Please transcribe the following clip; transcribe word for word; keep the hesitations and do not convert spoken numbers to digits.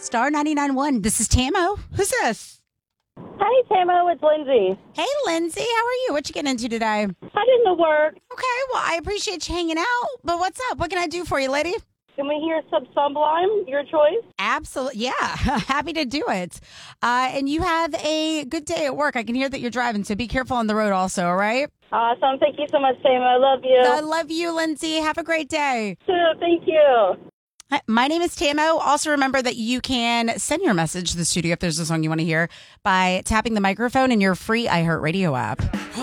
Star ninety-nine point one. This is Tamo. Who's this? Hi, Tamo. It's Lindsay. Hey, Lindsay. How are you? What you getting into today? Heading to work. Okay, well, I appreciate you hanging out. But what's up? What can I do for you, lady? Can we hear some Sublime, your choice? Absolutely. Yeah. Happy to do it. Uh, and you have a good day at work. I can hear that you're driving, so be careful on the road also, all right? Awesome. Thank you so much, Tamo. I love you. I love you, Lindsay. Have a great day. Thank you. Hi, my name is Tamo. Also remember that you can send your message to the studio if there's a song you want to hear by tapping the microphone in your free iHeartRadio app.